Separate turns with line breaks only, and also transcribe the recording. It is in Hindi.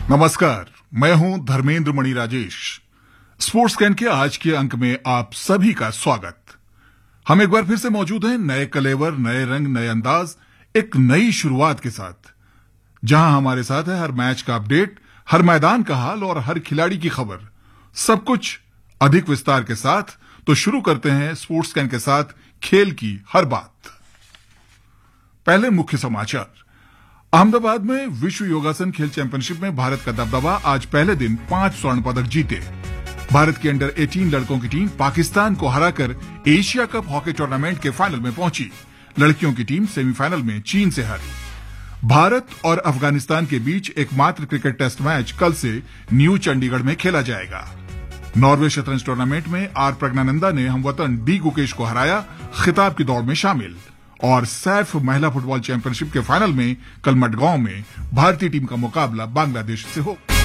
नमस्कार, मैं हूं धर्मेंद्र मणि राजेश। स्पोर्ट्स कैन के आज के अंक में आप सभी का स्वागत। हम एक बार फिर से मौजूद हैं नए कलेवर, नए रंग, नए अंदाज, एक नई शुरुआत के साथ, जहां हमारे साथ है हर मैच का अपडेट, हर मैदान का हाल और हर खिलाड़ी की खबर, सब कुछ अधिक विस्तार के साथ। तो शुरू करते हैं स्पोर्ट्स कैन के साथ खेल की हर बात। पहले मुख्य समाचार। अहमदाबाद में विश्व योगासन खेल चैंपियनशिप में भारत का दबदबा। आज पहले दिन 5 स्वर्ण पदक जीते। भारत की अंडर 18 लड़कों की टीम पाकिस्तान को हराकर एशिया कप हॉकी टूर्नामेंट के फाइनल में पहुंची। लड़कियों की टीम सेमीफाइनल में चीन से हारी। भारत और अफगानिस्तान के बीच एकमात्र क्रिकेट टेस्ट मैच कल से न्यू चंडीगढ़ में खेला जाएगा। नॉर्वे शतरंज टूर्नामेंट में आर प्रज्ञानंदा ने हमवतन डी गुकेश को हराया, खिताब की दौड़ में शामिल। और सैफ महिला फुटबॉल चैंपियनशिप के फाइनल में कल मडगांव में भारतीय टीम का मुकाबला बांग्लादेश से होगा।